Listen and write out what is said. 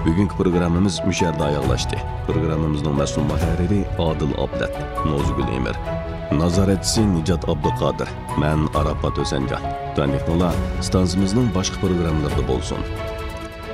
Bugungi programmamiz musharda oyoqlashdi. Programmamizning mas'ul muharriri Odil Ablat, Nozgul Emir, nazoratchisi Nijat Abduqodir, men Arafat O'sanjon. Tanishinglar, stansiyamizning boshqa programmalarida bo'lsin.